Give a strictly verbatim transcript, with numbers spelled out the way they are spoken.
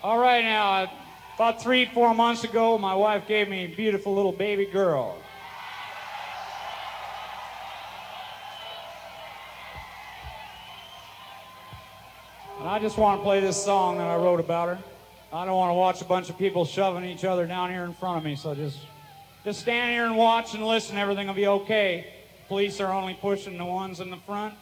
All right, now, about three, four months ago, my wife gave me a beautiful little baby girl. And I just want to play this song that I wrote about her. I don't want to watch a bunch of people shoving each other down here in front of me, so just, just stand here and watch and listen. Everything will be okay. Police are only pushing the ones in the front.